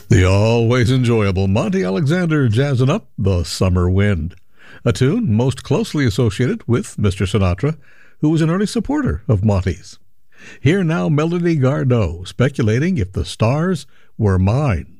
The always enjoyable Monty Alexander jazzing up the summer wind, a tune most closely associated with Mr. Sinatra, who was an early supporter of Monty's. Here now Melody Gardot speculating if the stars were mine.